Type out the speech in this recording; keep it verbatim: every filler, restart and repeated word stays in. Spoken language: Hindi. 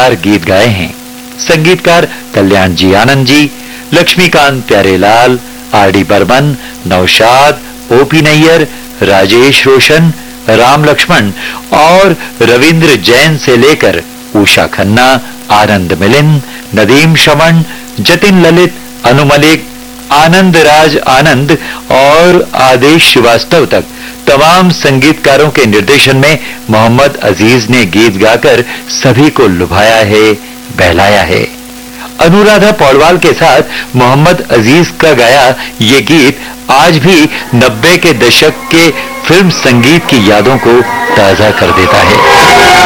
शानदार गीत गाए हैं। संगीतकार कल्याण जी Anand ji, Laxmikant Pyarelal, R D Burman, Naushad, OP Nayyar, Rajesh रोशन, राम लक्ष्मण और रविंद्र जैन से लेकर उषा खन्ना, आनंद मिलिंद, नदीम शमन, जतिन ललित, अनु मलिक, आनंद राज आनंद और आदेश श्रीवास्तव तक तमाम संगीतकारों के निर्देशन में मोहम्मद अजीज ने गीत गाकर सभी को लुभाया है, बहलाया है। अनुराधा पौडवाल के साथ मोहम्मद अजीज का गाया ये गीत आज भी नब्बे के दशक के फिल्म संगीत की यादों को ताजा कर देता है।